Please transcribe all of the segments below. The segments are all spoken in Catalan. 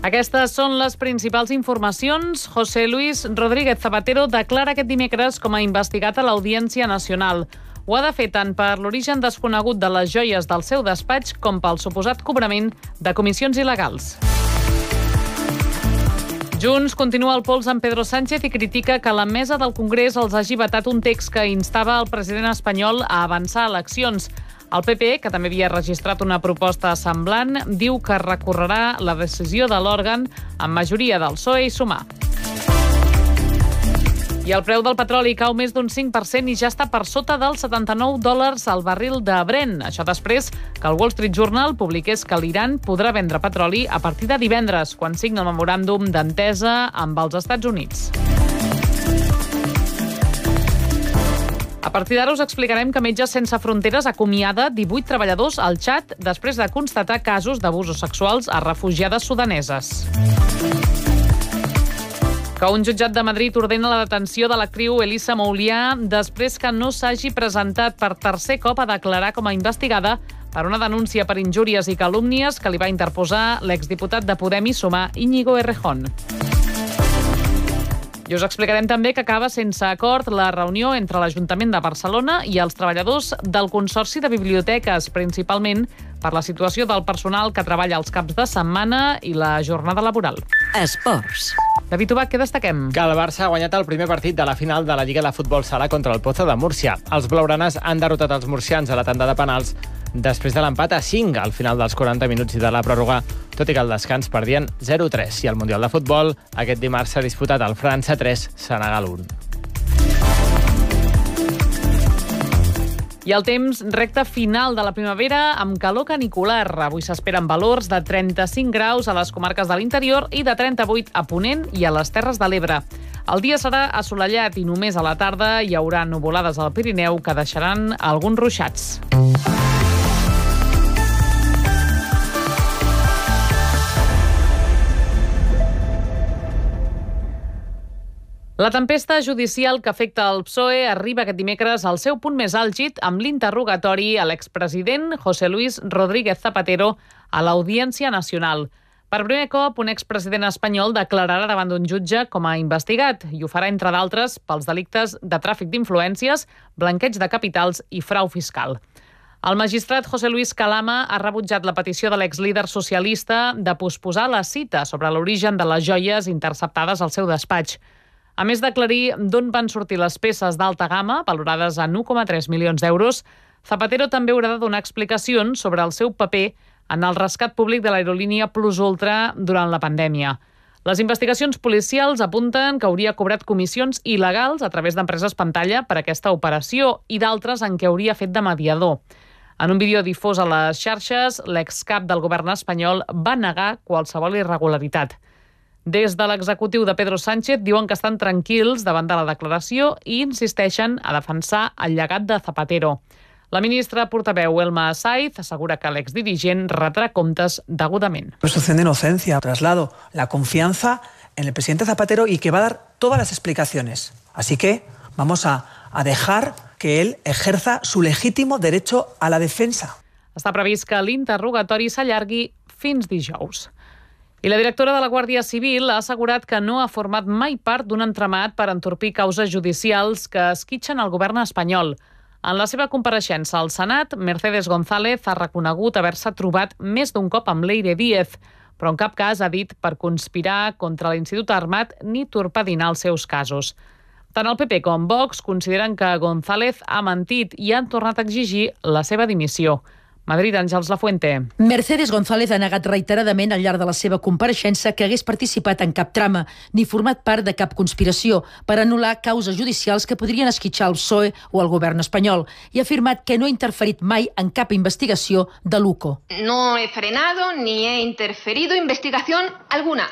Aquestes són les principals informacions. José Luis Rodríguez Zapatero declara aquest dimecres com a investigat a l'Audiència Nacional. Ho ha de fer tant per l'origen desconegut de les joies del seu despatx com pel suposat cobrament de comissions il·legals. Junts continua el pols amb Pedro Sánchez i critica que la mesa del Congrés els hagi vetat un text que instava el president espanyol a avançar eleccions. El PP, que també havia registrat una proposta semblant, diu que recorrerà la decisió de l'òrgan amb majoria del PSOE i Sumar. I el preu del petroli cau més d'un 5% i ja està per sota dels $79 al barril de Brent. Això després que el Wall Street Journal publiqués que l'Iran podrà vendre petroli a partir de divendres, quan signa el memoràndum d'entesa amb els Estats Units. A partir d'ara us explicarem que Metges Sense Fronteres acomiada 18 treballadors al Txad després de constatar casos d'abusos sexuals a refugiades sudaneses. Que un jutjat de Madrid ordena la detenció de l'actriu Elisa Moulià després que no s'hagi presentat per tercer cop a declarar com a investigada per una denúncia per injúries i calúmnies que li va interposar l'exdiputat de Podem i Sumar, Íñigo Errejón. I us explicarem també que acaba sense acord la reunió entre l'Ajuntament de Barcelona i els treballadors del Consorci de Biblioteques, principalment per la situació del personal que treballa els caps de setmana i la jornada laboral. Esports. David Ubach, què destaquem? Que el Barça ha guanyat el primer partit de la final de la Lliga de Futbol Sala contra el Pozo de Múrcia. Els blaugranes han derrotat els murcians a la tanda de penals després de l'empat a 5 al final dels 40 minuts i de la pròrroga, tot i que al descans perdien 0-3. I al Mundial de Futbol, aquest dimarts s'ha disputat el França 3, Senegal 1. I el temps, recta final de la primavera amb calor canicular. Avui s'esperen valors de 35 graus a les comarques de l'interior i de 38 a Ponent i a les Terres de l'Ebre. El dia serà assolellat i només a la tarda hi haurà nuvolades al Pirineu que deixaran alguns ruixats. La tempesta judicial que afecta el PSOE arriba aquest dimecres al seu punt més àlgid amb l'interrogatori a l'expresident José Luis Rodríguez Zapatero a l'Audiència Nacional. Per primer cop, un expresident espanyol declararà davant d'un jutge com a investigat i ho farà, entre d'altres, pels delictes de tràfic d'influències, blanqueig de capitals i frau fiscal. El magistrat José Luis Calama ha rebutjat la petició de l'exlíder socialista de posposar la cita sobre l'origen de les joies interceptades al seu despatx. A més d'aclarir d'on van sortir les peces d'alta gamma, valorades en 1,3 milions d'euros, Zapatero també haurà de donar explicacions sobre el seu paper en el rescat públic de l'aerolínia Plus Ultra durant la pandèmia. Les investigacions policials apunten que hauria cobrat comissions il·legals a través d'empreses pantalla per aquesta operació i d'altres en què hauria fet de mediador. En un vídeo difós a les xarxes, l'excap del govern espanyol va negar qualsevol irregularitat. Des de l'executiu de Pedro Sánchez diuen que estan tranquils davant de la declaració i insisteixen a defensar el llegat de Zapatero. La ministra portaveu Elma Saiz assegura que l'exdirigent retrà comptes degudament. Presunción de inocencia. Traslado la confianza en el presidente Zapatero y que va a dar todas las explicaciones. Así que vamos a dejar que él ejerza su legítimo derecho a la defensa. Està previst que l'interrogatori s'allargui fins dijous. I la directora de la Guàrdia Civil ha assegurat que no ha format mai part d'un entramat per entorpir causes judicials que esquitxen el govern espanyol. En la seva compareixença al Senat, Mercedes González ha reconegut haver-se trobat més d'un cop amb Leire Díez, però en cap cas ha dit per conspirar contra l'Institut Armat ni torpedinar els seus casos. Tant el PP com Vox consideren que González ha mentit i han tornat a exigir la seva dimissió. Madrid, Àngels Lafuente. Mercedes González ha negat reiteradament al llarg de la seva compareixença que hagués participat en cap trama ni format part de cap conspiració per anul·lar causes judicials que podrien esquitxar el PSOE o el govern espanyol i ha afirmat que no ha interferit mai en cap investigació de l'UCO. No he frenado ni he interferido investigación alguna.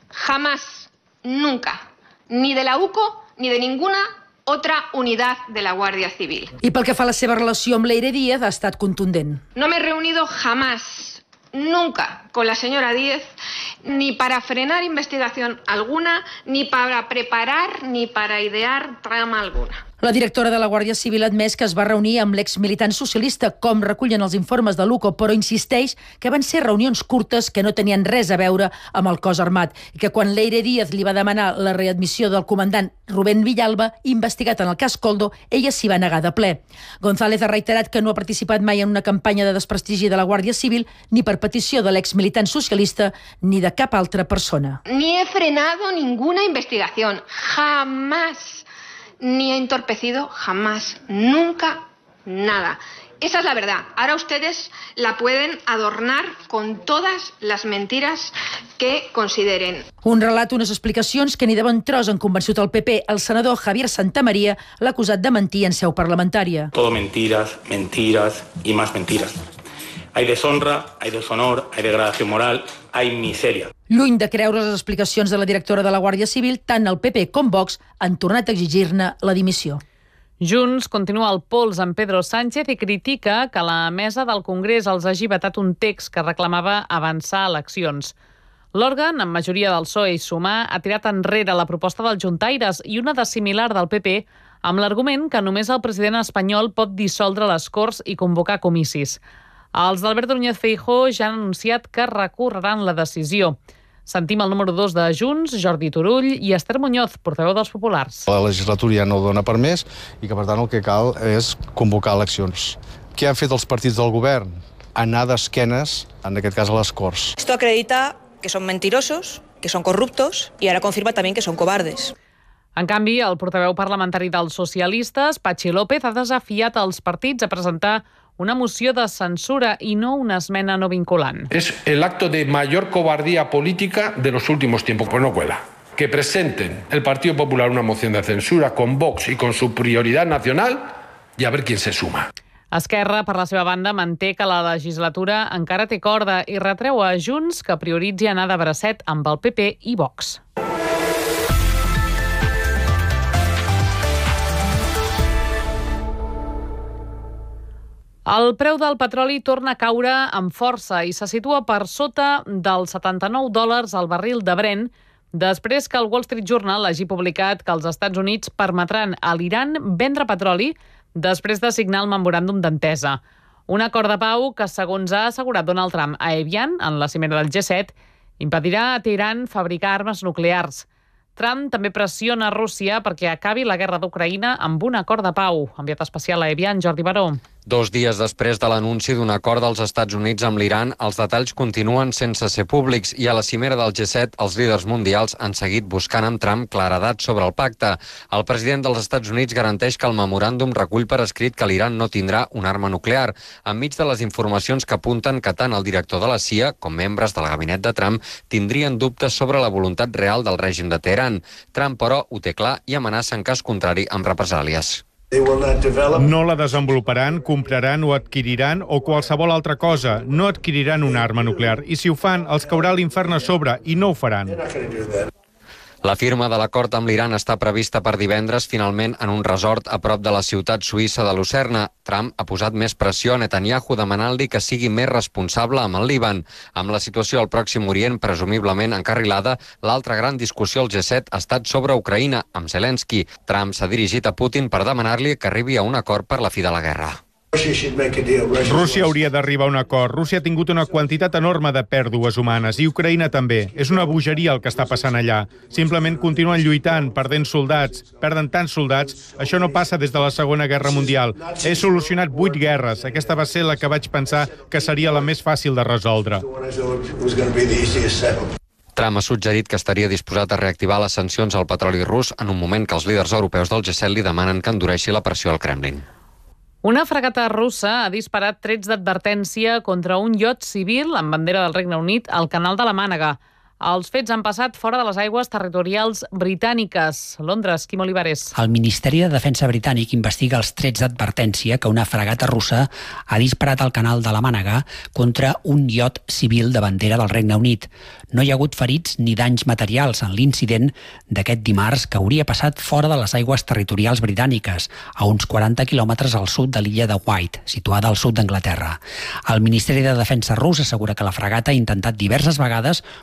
Jamás, nunca. Ni de la UCO ni de ninguna otra unidad de la Guardia Civil. I pel que fa a la seva relació amb Leire Díez ha estat contundent. No me he reunido jamás, nunca, con la señora Díez, ni para frenar investigación alguna, ni para preparar, ni para idear trama alguna. La directora de la Guàrdia Civil ha admès que es va reunir amb l'exmilitant socialista, com recullen els informes de l'UCO, però insisteix que van ser reunions curtes que no tenien res a veure amb el cos armat i que quan Leire Díaz li va demanar la readmissió del comandant Rubén Villalba, investigat en el cas Koldo, ella s'hi va negar de ple. González ha reiterat que no ha participat mai en una campanya de desprestigi de la Guàrdia Civil ni per petició de l'exmilitant socialista ni de cap altra persona. Ni he frenado ninguna investigación, jamás. Ni he entorpecido jamás, nunca, nada. Esa es la verdad. Ahora ustedes la pueden adornar con todas las mentiras que consideren. Un relat, unes explicacions que ni de bon tros han convençut el PP. El senador Javier Santamaría l'ha acusat de mentir en seu parlamentària. Todo mentiras, mentiras y más mentiras. Hay deshonra, hay deshonor, hay degradación moral, hay miseria. Lluny de creure les explicacions de la directora de la Guàrdia Civil, tant el PP com Vox han tornat a exigir-ne la dimissió. Junts continua el pols amb Pedro Sánchez i critica que la mesa del Congrés els hagi vetat un text que reclamava avançar eleccions. L'òrgan, amb majoria del PSOE i Sumar, ha tirat enrere la proposta dels juntaires i una de similar del PP amb l'argument que només el president espanyol pot dissoldre les Corts i convocar comicis. Els d'Alberto Núñez Feijóo ja han anunciat que recorreran la decisió. Sentim el número 2 de Junts, Jordi Turull, i Esther Muñoz, portaveu dels Populars. La legislatura ja no dona per més i que, per tant, el que cal és convocar eleccions. Què han fet els partits del govern? Anar d'esquenes, en aquest cas a les Corts. Esto acredita que son mentirosos, que son corruptos y ahora confirma también que son cobardes. En canvi, el portaveu parlamentari dels socialistes, Patxi López, ha desafiat els partits a presentar una moció de censura y no una esmena no vinculant. Es el acto de mayor cobardía política de los últimos tiempos, pues no cuela. Que presenten el Partido Popular una moción de censura con Vox y con su prioridad nacional y a ver quién se suma. Esquerra, per la seva banda, manté que la legislatura encara té corda i retreu a Junts que prioritzi anar de bracet amb el PP i Vox. El preu del petroli torna a caure amb força i se situa per sota dels $79 al barril de Brent, després que el Wall Street Journal hagi publicat que els Estats Units permetran a l'Iran vendre petroli després de signar el memoràndum d'entesa. Un acord de pau que, segons ha assegurat Donald Trump a Evian, en la cimera del G7, impedirà a Teheran fabricar armes nuclears. Trump també pressiona Rússia perquè acabi la guerra d'Ucraïna amb un acord de pau. Enviat especial a Evian, Jordi Baró. 2 dies després de l'anunci d'un acord dels Estats Units amb l'Iran, els detalls continuen sense ser públics i a la cimera del G7 els líders mundials han seguit buscant amb Trump claredat sobre el pacte. El president dels Estats Units garanteix que el memoràndum recull per escrit que l'Iran no tindrà una arma nuclear, enmig de les informacions que apunten que tant el director de la CIA com membres del gabinet de Trump tindrien dubtes sobre la voluntat real del règim de Teheran. Trump, però, ho té clar i amenaça en cas contrari amb represàlies. No la desenvoluparan, compraran o adquiriran o qualsevol altra cosa. No adquiriran una arma nuclear. I si ho fan, els caurà l'infern a sobre i no ho faran. La firma de l'acord amb l'Iran està prevista per divendres, finalment, en un resort a prop de la ciutat suïssa de Lucerna. Trump ha posat més pressió a Netanyahu demanant-li que sigui més responsable amb el Líban. Amb la situació al Pròxim Orient presumiblement encarrilada, l'altra gran discussió al G7 ha estat sobre Ucraïna, amb Zelensky. Trump s'ha dirigit a Putin per demanar-li que arribi a un acord per la fi de la guerra. Rússia hauria d'arribar a un acord. Rússia ha tingut una quantitat enorme de pèrdues humanes i Ucraïna també. És una bogeria el que està passant allà. Simplement continuen lluitant, perdent soldats. Perden tants soldats. Això no passa des de la Segona Guerra Mundial. He solucionat 8 guerres. Aquesta va ser la que vaig pensar que seria la més fàcil de resoldre. Trump ha suggerit que estaria disposat a reactivar les sancions al petroli rus en un moment que els líders europeus del G7 li demanen que endureixi la pressió al Kremlin. Una fragata russa ha disparat trets d'advertència contra un iot civil amb bandera del Regne Unit al Canal de la Mànega. Els fets han passat fora de les aigües territorials britàniques. Londres, Quim Olivares. El Ministeri de Defensa britànic investiga els trets d'advertència que una fragata russa ha disparat al Canal de la Mànega contra un iot civil de bandera del Regne Unit. No hi ha hagut ferits ni danys materials en l'incident d'aquest dimarts que hauria passat fora de les aigües territorials britàniques, a uns 40 quilòmetres al sud de l'illa de White, situada al sud d'Anglaterra. El Ministeri de Defensa rus assegura que la fragata ha intentat diverses vegades contactar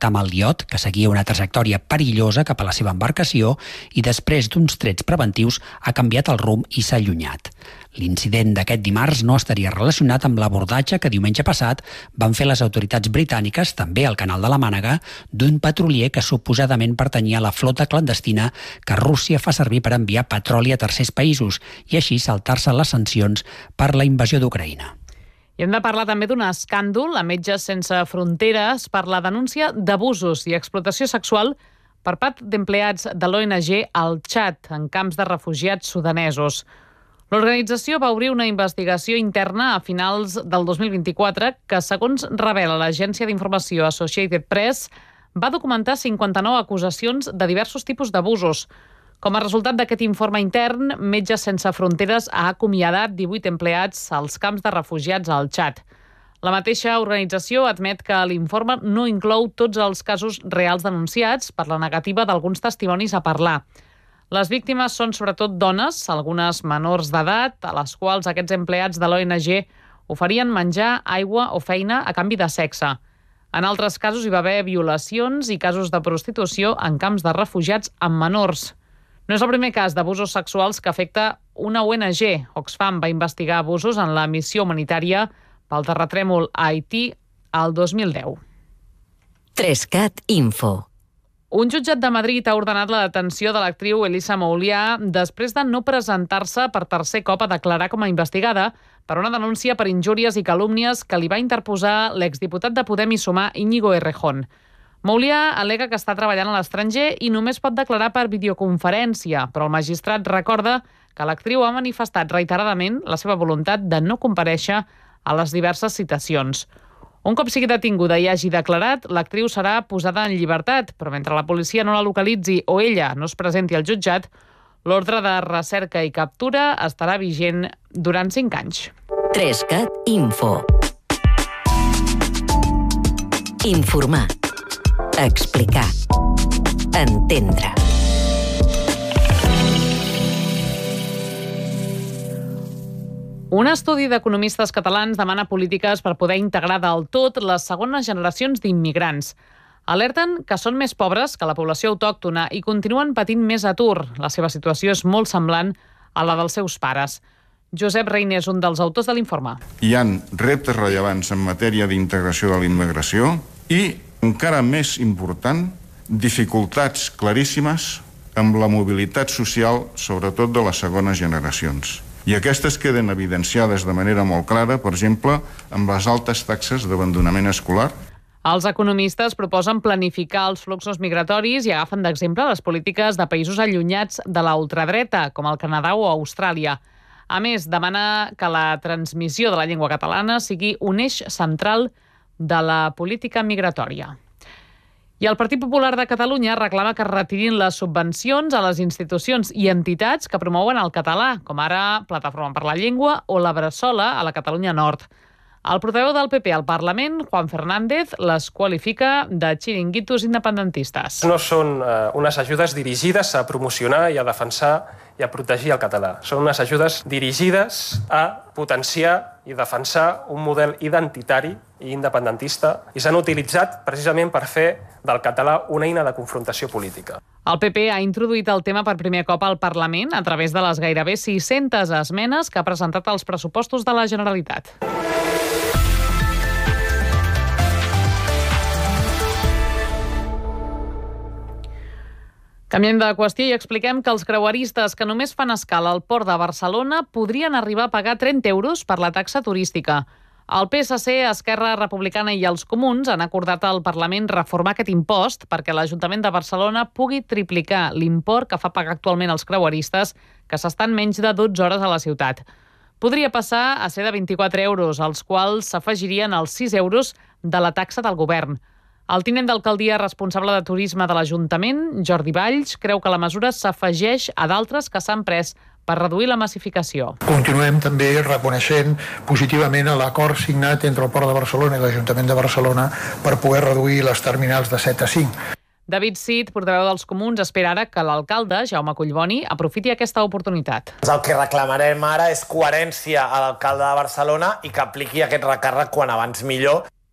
contactar amb el iot, que seguia una trajectòria perillosa cap a la seva embarcació i després d'uns trets preventius ha canviat el rumb i s'ha allunyat. L'incident d'aquest dimarts no estaria relacionat amb l'abordatge que diumenge passat van fer les autoritats britàniques, també al Canal de la Mànega, d'un petrolier que suposadament pertanyia a la flota clandestina que Rússia fa servir per enviar petroli a tercers països i així saltar-se les sancions per la invasió d'Ucraïna. I hem de parlar també d'un escàndol a Metges Sense Fronteres per la denúncia d'abusos i explotació sexual per part d'empleats de l'ONG al Txad, en camps de refugiats sudanesos. L'organització va obrir una investigació interna a finals del 2024 que, segons revela l'agència d'informació Associated Press, va documentar 59 acusacions de diversos tipus d'abusos. Com a resultat d'aquest informe intern, Metges Sense Fronteres ha acomiadat 18 empleats als camps de refugiats al Txad. La mateixa organització admet que l'informe no inclou tots els casos reals denunciats per la negativa d'alguns testimonis a parlar. Les víctimes són sobretot dones, algunes menors d'edat, a les quals aquests empleats de l'ONG oferien menjar, aigua o feina a canvi de sexe. En altres casos hi va haver violacions i casos de prostitució en camps de refugiats amb menors. No és el primer cas d'abusos sexuals que afecta una ONG. Oxfam va investigar abusos en la missió humanitària pel terratrèmol a Haití al 2010. 3CAT Info. Un jutjat de Madrid ha ordenat la detenció de l'actriu Elisa Moulià després de no presentar-se per tercer cop a declarar com a investigada per una denúncia per injúries i calúmnies que li va interposar l'exdiputat de Podem i Sumar Íñigo Errejón. Moulià al·lega que està treballant a l'estranger i només pot declarar per videoconferència, però el magistrat recorda que l'actriu ha manifestat reiteradament la seva voluntat de no comparèixer a les diverses citacions. Un cop sigui detinguda i hagi declarat, l'actriu serà posada en llibertat, però mentre la policia no la localitzi o ella no es presenti al jutjat, l'ordre de recerca i captura estarà vigent durant 5 anys. 3CAT Info. Informar. Explicar. Entendre. Un estudi d'economistes catalans demana polítiques per poder integrar del tot les segones generacions d'immigrants. Alerten que són més pobres que la població autòctona i continuen patint més atur. La seva situació és molt semblant a la dels seus pares. Josep Reiner és un dels autors de l'informe. Hi ha reptes rellevants en matèria d'integració de la immigració i, encara més important, dificultats claríssimes amb la mobilitat social, sobretot de les segones generacions. I aquestes queden evidenciades de manera molt clara, per exemple, amb les altes taxes d'abandonament escolar. Els economistes proposen planificar els fluxos migratoris i agafen d'exemple les polítiques de països allunyats de la ultradreta, com el Canadà o Austràlia. A més, demana que la transmissió de la llengua catalana sigui un eix central de la política migratòria. I el Partit Popular de Catalunya reclama que es retirin les subvencions a les institucions i entitats que promouen el català, com ara Plataforma per la Llengua o la Bressola a la Catalunya Nord. El portaveu del PP al Parlament, Juan Fernández, les qualifica de xiringuitos independentistes. No són unes ajudes dirigides a promocionar i a defensar i a protegir el català. Són unes ajudes dirigides a potenciar i defensar un model identitari i independentista i s'han utilitzat precisament per fer del català una eina de confrontació política. El PP ha introduït el tema per primer cop al Parlament a través de les gairebé 600 esmenes que ha presentat als pressupostos de la Generalitat. Canviem de qüestió i expliquem que els creueristes que només fan escala al port de Barcelona podrien arribar a pagar 30 euros per la taxa turística. El PSC, Esquerra Republicana i els Comuns han acordat al Parlament reformar aquest impost perquè l'Ajuntament de Barcelona pugui triplicar l'import que fa pagar actualment els creueristes que s'estan menys de 12 hores a la ciutat. Podria passar a ser de 24 euros, als quals s'afegirien els 6 euros de la taxa del govern. El tinent d'alcaldia responsable de turisme de l'Ajuntament, Jordi Valls, creu que la mesura s'afegeix a d'altres que s'han pres per reduir la massificació. Continuem també reconeixent positivament l'acord signat entre el Port de Barcelona i l'Ajuntament de Barcelona per poder reduir les terminals de 7 a 5. David Cid, portaveu dels Comuns, espera ara que l'alcalde, Jaume Collboni, aprofiti aquesta oportunitat. El que reclamarem ara és coherència a l'alcalde de Barcelona i que apliqui aquest recàrrec quan abans millor.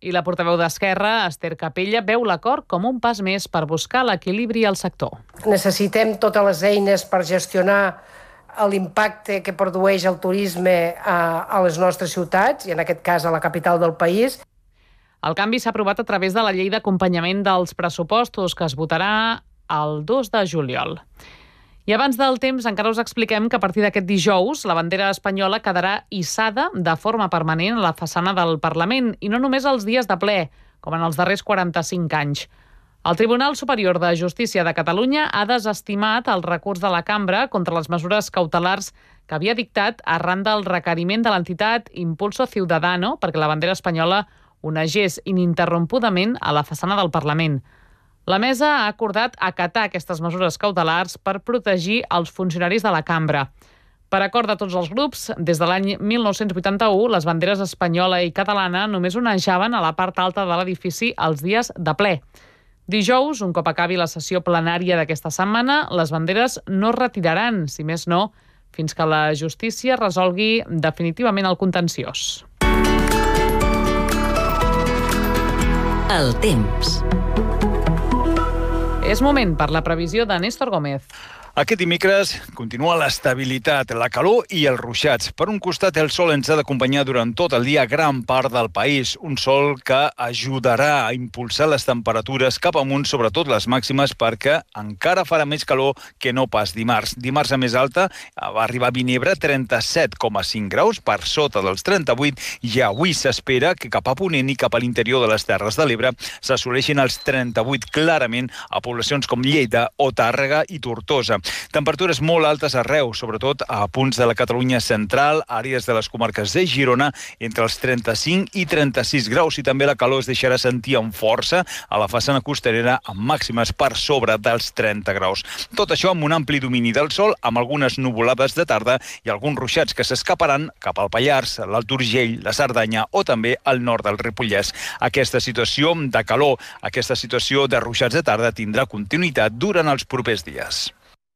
I la portaveu d'Esquerra, Esther Capella, veu l'acord com un pas més per buscar l'equilibri al sector. Necessitem totes les eines per gestionar l'impacte que produeix el turisme a les nostres ciutats, i en aquest cas a la capital del país. El canvi s'ha aprovat a través de la llei d'acompanyament dels pressupostos, que es votarà el 2 de juliol. I abans del temps encara us expliquem que a partir d'aquest dijous la bandera espanyola quedarà hissada de forma permanent a la façana del Parlament, i no només els dies de ple, com en els darrers 45 anys. El Tribunal Superior de Justícia de Catalunya ha desestimat el recurs de la cambra contra les mesures cautelars que havia dictat arran del requeriment de l'entitat Impulso Ciudadano perquè la bandera espanyola onegés ininterrompudament a la façana del Parlament. La mesa ha acordat acatar aquestes mesures cautelars per protegir els funcionaris de la cambra. Per acord de tots els grups, des de l'any 1981, les banderes espanyola i catalana només onejaven a la part alta de l'edifici els dies de ple. Dijous, un cop acabi la sessió plenària d'aquesta setmana, les banderes no es retiraran, si més no, fins que la justícia resolgui definitivament el contenciós. El temps. És moment per la previsió de Néstor Gómez. Aquest dimecres continua l'estabilitat, la calor i els ruixats. Per un costat, el sol ens ha d'acompanyar durant tot el dia gran part del país. Un sol que ajudarà a impulsar les temperatures cap amunt, sobretot les màximes, perquè encara farà més calor que no pas dimarts. Dimarts a més alta va arribar a Vinebre 37,5 graus, per sota dels 38, i avui s'espera que cap a ponent i cap a l'interior de les Terres de l'Ebre s'assoleixin els 38 clarament a poblacions com Lleida o Tàrrega i Tortosa. Temperatures molt altes arreu, sobretot a punts de la Catalunya central, àrees de les comarques de Girona, entre els 35 i 36 graus, i també la calor es deixarà sentir amb força a la façana costanera, amb màximes per sobre dels 30 graus. Tot això amb un ampli domini del sol, amb algunes nuvolades de tarda i alguns ruixats que s'escaparan cap al Pallars, l'Alt Urgell, la Cerdanya o també al nord del Ripollès. Aquesta situació de calor, aquesta situació de ruixats de tarda tindrà continuïtat durant els propers dies.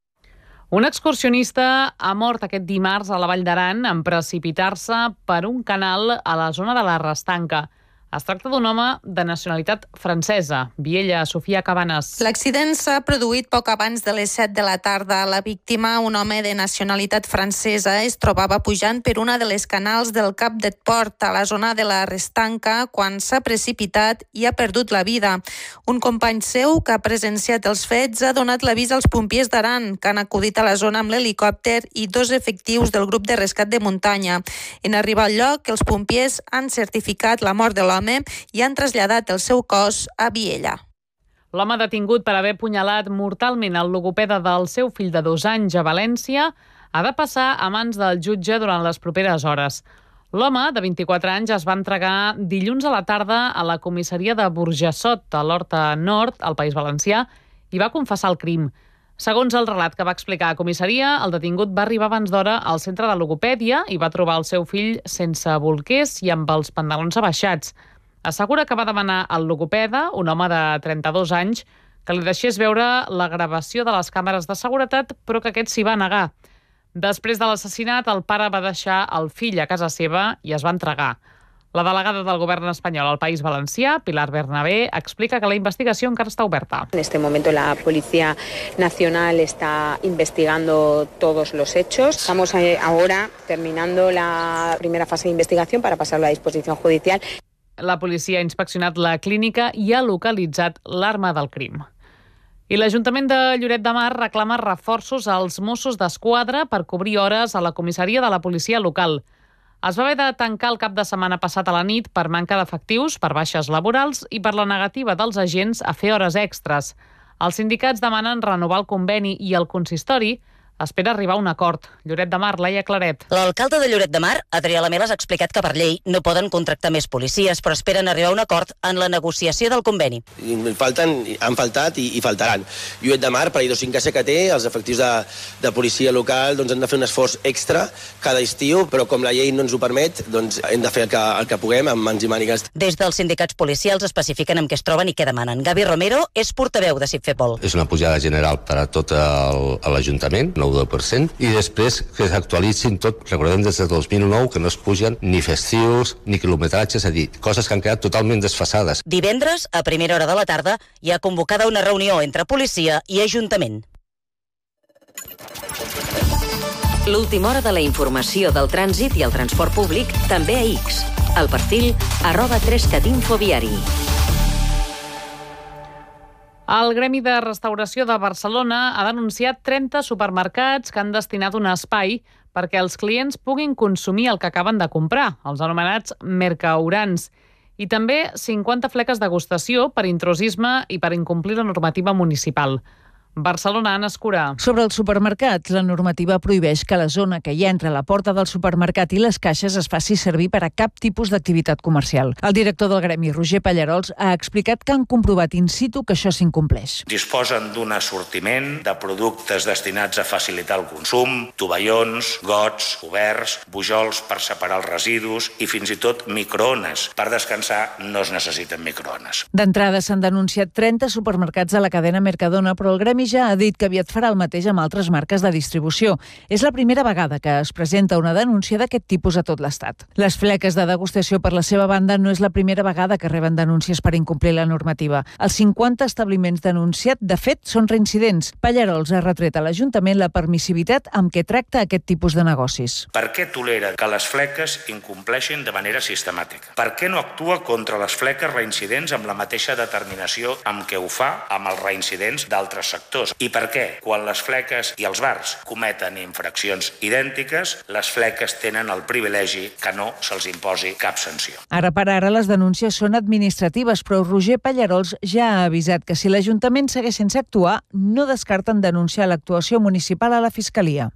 Un excursionista ha mort aquest dimarts a la Vall d'Aran en precipitar-se per un canal a la zona de la Restanca. Es tracta d'un home de nacionalitat francesa. Viella, Sofia Cabanes. L'accident s'ha produït poc abans de les 7 de la tarda. La víctima, un home de nacionalitat francesa, es trobava pujant per una de les canals del Cap d'Et Port, a la zona de la Restanca, quan s'ha precipitat i ha perdut la vida. Un company seu que ha presenciat els fets ha donat l'avís als pompiers d'Aran, que han acudit a la zona amb l'helicòpter i 2 efectius del grup de rescat de muntanya. En arribar al lloc, els pompiers han certificat la mort de l'home i han traslladat el seu cos a Viella. L'home detingut per haver apunyalat mortalment el logopeda del seu fill de 2 anys a València ha de passar a mans del jutge durant les properes hores. L'home, de 24 anys, es va entregar dilluns a la tarda a la comissaria de Burjassot, a l'Horta Nord, al País Valencià, i va confessar el crim. Segons el relat que va explicar a comissaria, el detingut va arribar abans d'hora al centre de logopèdia i va trobar el seu fill sense bolquers i amb els pantalons abaixats. Assegura que va demanar al logopeda, un home de 32 anys, que li deixés veure la gravació de les càmeres de seguretat, però que aquest s'hi va negar. Després de l'assassinat, el pare va deixar el fill a casa seva i es va entregar. La delegada del govern espanyol al País Valencià, Pilar Bernabé, explica que la investigació encara està oberta. En este momento la Policía Nacional está investigando todos los hechos. Estamos ahora terminando la primera fase de investigación para pasarlo a disposición judicial. La policia ha inspeccionat la clínica i ha localitzat l'arma del crim. I l'Ajuntament de Lloret de Mar reclama reforços als Mossos d'Esquadra per cobrir hores a la comissaria de la policia local. Es va haver de tancar el cap de setmana passat a la nit per manca d'efectius, per baixes laborals i per la negativa dels agents a fer hores extres. Els sindicats demanen renovar el conveni i el consistori espera arribar a un acord. Lloret de Mar, Laia Claret. L'alcalde de Lloret de Mar, Adrià Lamela, ha explicat que per llei no poden contractar més policies, però esperen arribar a un acord en la negociació del conveni. Han faltat i faltaran. Lloret de Mar, per idiosincràsia que té, els efectius de policia local han de fer un esforç extra cada estiu, però com la llei no ens ho permet, hem de fer el que puguem amb mans i mànigues. Des dels sindicats policials especifiquen amb què es troben i què demanen. Gavi Romero és portaveu de CIPFEPOL. És una pujada general per a tot l'Ajuntament, 10% i després que s'actualitzin tot. Recordem des de 2009 que no es pugen ni festius ni quilometratges, és a dir, coses que han quedat totalment desfasades. Divendres, a primera hora de la tarda, hi ha convocada una reunió entre policia i Ajuntament. L'última hora de la informació del trànsit i el transport públic també a X. El perfil @3catinfoviari. El Gremi de Restauració de Barcelona ha denunciat 30 supermercats que han destinat un espai perquè els clients puguin consumir el que acaben de comprar, els anomenats mercaurans, i també 50 fleques degustació per intrusisme i per incomplir la normativa municipal. Barcelona, Anna Escurà. Sobre els supermercats, la normativa prohibeix que la zona que hi ha entre la porta del supermercat i les caixes es faci servir per a cap tipus d'activitat comercial. El director del Gremi, Roger Pallarols, ha explicat que han comprovat in situ que això s'incompleix. Disposen d'un assortiment de productes destinats a facilitar el consum, tovallons, gots, coberts, bujols per separar els residus i fins i tot microones. Per descansar no es necessiten microones. D'entrada s'han denunciat 30 supermercats de la cadena Mercadona, però el Gremi ja ha dit que aviat farà el mateix amb altres marques de distribució. És la primera vegada que es presenta una denúncia d'aquest tipus a tot l'Estat. Les fleques de degustació, per la seva banda, no és la primera vegada que reben denúncies per incomplir la normativa. Els 50 establiments denunciats, de fet, són reincidents. Pallarols ha retret a l'Ajuntament la permissivitat amb què tracta aquest tipus de negocis. Per què tolera que les fleques incompleixin de manera sistemàtica? Per què no actua contra les fleques reincidents amb la mateixa determinació amb què ho fa amb els reincidents d'altres sectors? I per què, quan les fleques i els bars cometen infraccions idèntiques, les fleques tenen el privilegi que no se'ls imposi cap sanció? Ara per ara les denúncies són administratives, però Roger Pallarols ja ha avisat que si l'Ajuntament segueix sense actuar, no descarten denunciar l'actuació municipal a la Fiscalia.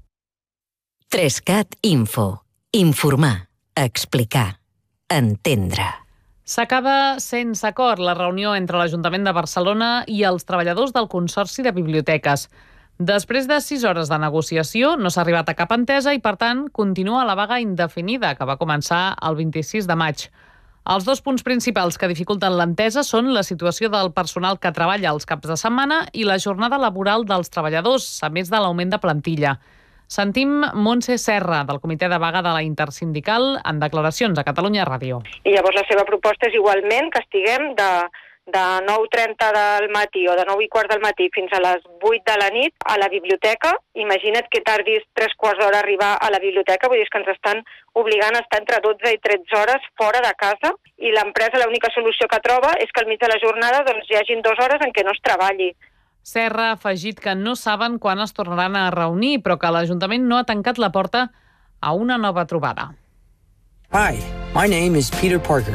3cat Info. Informar, explicar, entendre. S'acaba sense acord la reunió entre l'Ajuntament de Barcelona i els treballadors del Consorci de Biblioteques. Després de 6 hores de negociació, no s'ha arribat a cap entesa i, per tant, continua la vaga indefinida, que va començar el 26 de maig. Els dos punts principals que dificulten l'entesa són la situació del personal que treballa els caps de setmana i la jornada laboral dels treballadors, a més de l'augment de plantilla. Sentim Montse Serra, del Comitè de Vaga de la Intersindical, en declaracions a Catalunya Ràdio. I llavors la seva proposta és igualment que estiguem de 9:30 del matí o de 9:15 del matí fins a les 8 de la nit a la biblioteca. Imagina't que tardis 3/4 d'hora a arribar a la biblioteca, vull dir que ens estan obligant a estar entre 12 i 13 hores fora de casa i l'empresa l'única solució que troba és que al mig de la jornada hi hagin 2 hores en què no es treballi. Serra ha afegit que no saben quan es tornaran a reunir, però que l'Ajuntament no ha tancat la porta a una nova trobada. Hi, my name is Peter Parker.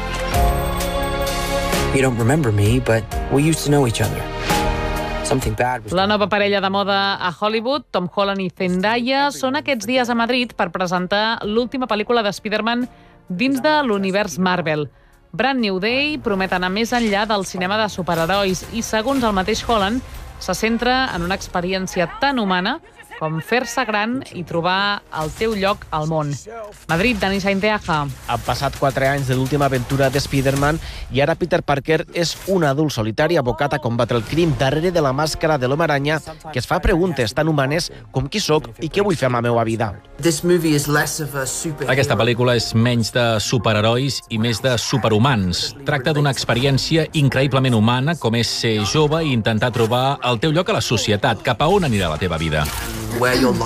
You don't remember me, but we used to know each other. Something bad was... La nova parella de moda a Hollywood, Tom Holland i Zendaya, són aquests dies a Madrid per presentar l'última pel·lícula de Spider-Man dins de l'univers Marvel. Brand New Day promet anar més enllà del cinema de superherois i, segons el mateix Holland, se centra en una experiència tan humana com fer-se gran i trobar el teu lloc al món. Madrid, Dani Sainteaja. Han passat 4 anys de l'última aventura de Spider-Man i ara Peter Parker és un adult solitari abocat a combatre el crim darrere de la màscara de l'home aranya que es fa preguntes tan humanes com qui sóc i què vull fer amb la meva vida. Aquesta pel·lícula és menys de superherois i més de superhumans. Tracta d'una experiència increïblement humana com és ser jove i intentar trobar el teu lloc a la societat, cap a on anirà la teva vida. El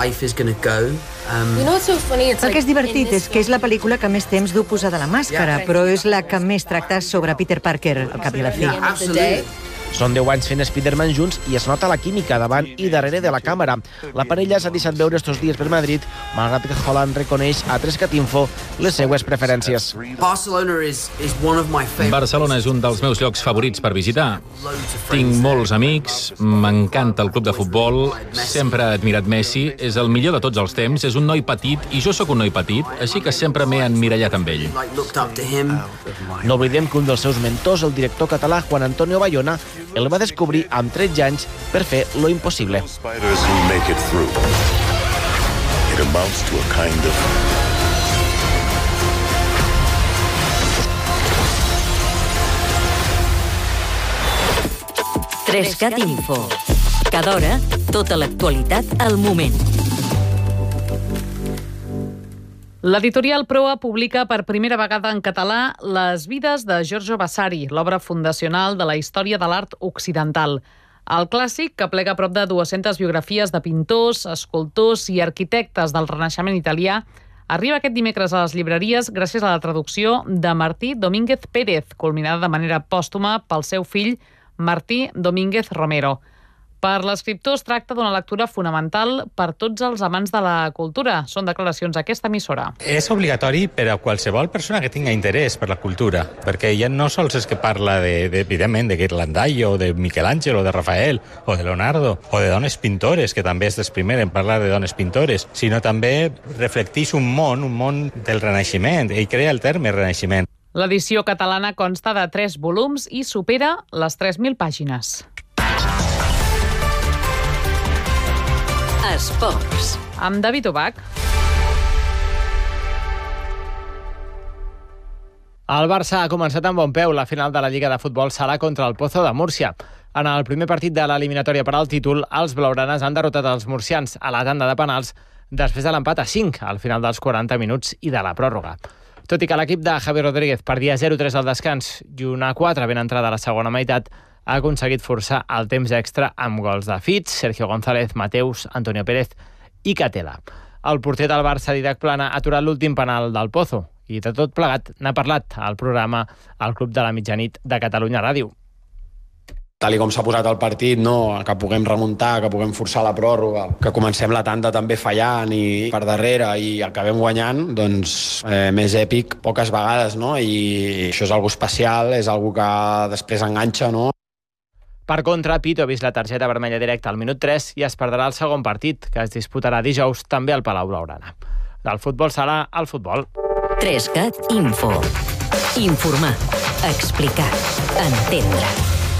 que és divertit és que és la pel·lícula que més temps du posada la màscara, però és la que més tracta sobre Peter Parker, al cap i a la fi. Són 10 anys fent Spider-Man junts i es nota la química davant i darrere de la càmera. La parella s'ha deixat veure estos dies per Madrid, malgrat que Holland reconeix a 3cat Info les seues preferències. Barcelona és un dels meus llocs favorits per visitar. Tinc molts amics, m'encanta el club de futbol, sempre he admirat Messi, és el millor de tots els temps, és un noi petit i jo sóc un noi petit, així que sempre m'he emmirallat amb ell. No oblidem que un dels seus mentors, el director català Juan Antonio Bayona, el va descobrir amb 13 anys per fer lo impossible. Trescat Info. Cada hora, tota l'actualitat al moment. L'editorial Proa publica per primera vegada en català Les vides de Giorgio Vasari, l'obra fundacional de la història de l'art occidental. El clàssic, que plega prop de 200 biografies de pintors, escultors i arquitectes del Renaixement italià, arriba aquest dimecres a les llibreries gràcies a la traducció de Martí Domínguez Pérez, culminada de manera pòstuma pel seu fill Martí Domínguez Romero. Per l'escriptor es tracta d'una lectura fonamental per tots els amants de la cultura. Són declaracions a aquesta emissora. És obligatori per a qualsevol persona que tingui interès per la cultura, perquè ja no sols és que parla, evidentment, de Ghirlandaio, de Miquelàngel, o de Rafael, o de Leonardo, o de dones pintores, que també és des primer en parlar de dones pintores, sinó també reflecteix un món del Renaixement. Ell crea el terme Renaixement. L'edició catalana consta de 3 volums i supera les 3.000 pàgines. Esports. Amb David Obac. El Barça ha començat amb bon peu. La final de la Lliga de Futbol serà contra el Pozo de Múrcia. En el primer partit de l'eliminatòria per al títol, els blaugranes han derrotat els murcians a la tanda de penals després de l'empat a 5 al final dels 40 minuts i de la pròrroga. Tot i que l'equip de Javi Rodríguez perdia 0-3 al descans i una 4 ben entrada a la segona meitat, ha aconseguit forçar el temps extra amb gols de Fitz, Sergio González, Mateus, Antonio Pérez i Catela. El porter del Barça, Didac Plana, ha aturat l'últim penal del Pozo i de tot plegat n'ha parlat al programa al Club de la Mitjanit de Catalunya Ràdio. Tal com s'ha posat el partit, que puguem remuntar, que puguem forçar la pròrroga, que comencem la tanda també fallant i per darrere i acabem guanyant, doncs més èpic poques vegades, no? I això és algo especial, és algo que després enganxa, no? Per contra, Pito ha vist la targeta vermella directa al minut 3 i es perdrà el segon partit, que es disputarà dijous també al Palau Blaugrana. Del futbol serà el futbol. 3CAT Info. Informar, explicar, entendre.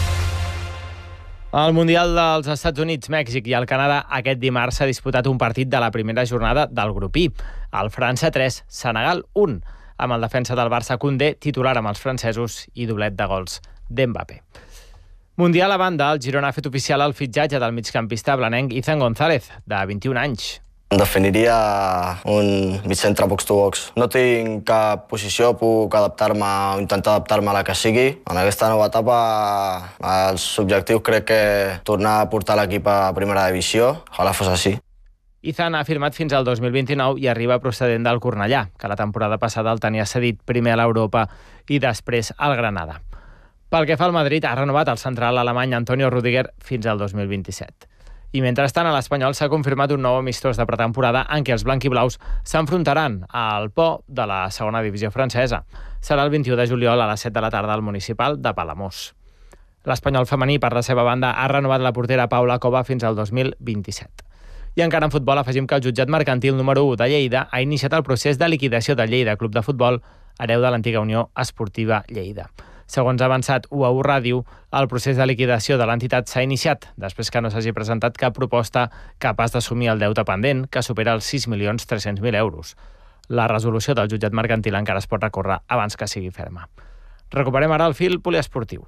Al Mundial dels Estats Units, Mèxic i el Canadà aquest dimarts s'ha disputat un partit de la primera jornada del grup I. El França 3, Senegal 1, amb el defensa del Barça Koundé titular amb els francesos i doblet de gols d'Mbappé. Mundial a banda, el Girona ha fet oficial el fitxatge del migcampista blanenc Izan González, de 21 anys. Em definiria un migcentre box-to-box. No tinc cap posició, puc adaptar-me o intentar adaptar-me a la que sigui. En aquesta nova etapa, els objectius crec que tornar a portar l'equip a primera divisió. Ojalà fos així. Izan ha firmat fins al 2029 i arriba procedent del Cornellà, que la temporada passada el tenia cedit primer a l'Europa i després al Granada. Pel que fa al Madrid, ha renovat el central alemany Antonio Rüdiger fins al 2027. I mentrestant, a l'Espanyol s'ha confirmat un nou amistós de pretemporada en què els blanquiblaus s'enfrontaran al Po de la segona divisió francesa. Serà el 21 de juliol a les 7 de la tarda al municipal de Palamós. L'Espanyol femení, per la seva banda, ha renovat la portera Paula Cova fins al 2027. I encara en futbol afegim que el jutjat mercantil número 1 de Lleida ha iniciat el procés de liquidació del Lleida Club de Futbol, hereu de l'antiga Unió Esportiva Lleida. Segons ha avançat UAU Ràdio, el procés de liquidació de l'entitat s'ha iniciat després que no s'hagi presentat cap proposta capaç d'assumir el deute pendent, que supera els 6.300.000 euros. La resolució del jutjat mercantil encara es pot recórrer abans que sigui ferma. Recuperem ara el fil poliesportiu.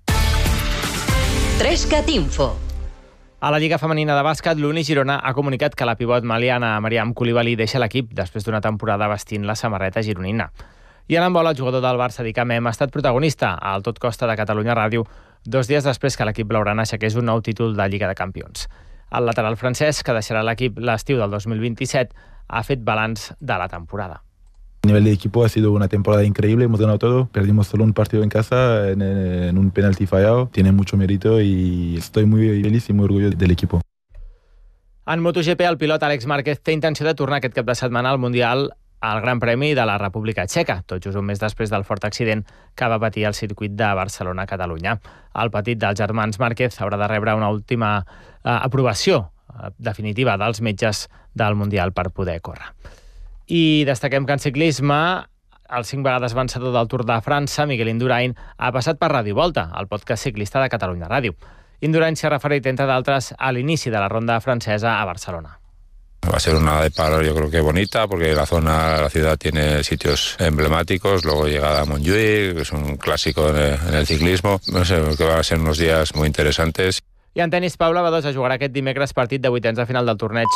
3CAT Info. A la Lliga Femenina de Bàsquet, l'Uni Girona ha comunicat que la pivot maliana Mariam Coulibaly deixa l'equip després d'una temporada vestint la samarreta gironina. I en handbol, el jugador del Barça, Dick Amem, ha estat protagonista al Tot Costa de Catalunya Ràdio 2 dies després que l'equip blaugrana aixequés un nou títol de Lliga de Campions. El lateral francès, que deixarà l'equip l'estiu del 2027, ha fet balanç de la temporada. A nivel de equipo ha sido una temporada increíble, hemos ganado todo, perdimos solo un partido en casa en un penalti fallado, tiene mucho mérito y estoy muy feliz y muy orgulloso del equipo. En MotoGP, el pilot Àlex Márquez té intenció de tornar aquest cap de setmana al Mundial al Gran Premi de la República Txeca, tot just un mes després del fort accident que va patir al circuit de Barcelona-Catalunya. El petit dels germans Márquez haurà de rebre una última aprovació definitiva dels metges del Mundial per poder córrer. I destaquem que en ciclisme, el 5 vegades vencedor del Tour de França, Miguel Indurain, ha passat per Ràdio Volta, el podcast ciclista de Catalunya Ràdio. Indurain s'ha referit, entre d'altres, a l'inici de la ronda francesa a Barcelona. Va a ser una de paro, yo creo que bonita, porque la ciudad tiene sitios emblemáticos, luego llegada a Montjuïc, que es un clásico en el ciclismo. No sé, que van a ser unos días muy interesantes. I en tenis, Paula Badosa jugarà aquest dimecres partit de vuitens de final del torneig